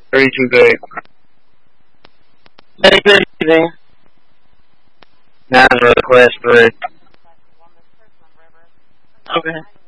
32 big. Hey, good evening. Now request 3. Okay.